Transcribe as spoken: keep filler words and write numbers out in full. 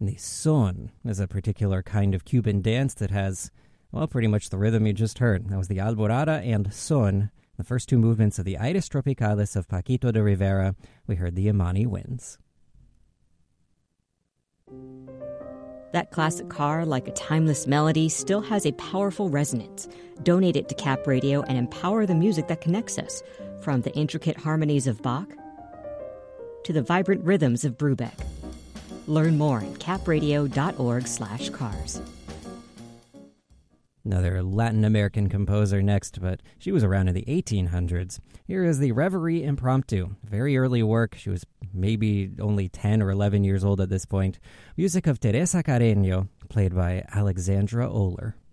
And the son is a particular kind of Cuban dance that has, well, pretty much the rhythm you just heard. That was the Alborada and Son, the first two movements of the Aires Tropicales of Paquito de Rivera. We heard the Imani Winds. That classic car, like a timeless melody, still has a powerful resonance. Donate it to Cap Radio and empower the music that connects us, from the intricate harmonies of Bach to the vibrant rhythms of Brubeck. Learn more at capradio.org slash cars. Another Latin American composer next, but she was around in the eighteen hundreds. Here is the Reverie Impromptu. Very early work. She was maybe only ten or eleven years old at this point. Music of Teresa Carreño, played by Alexandra Oler.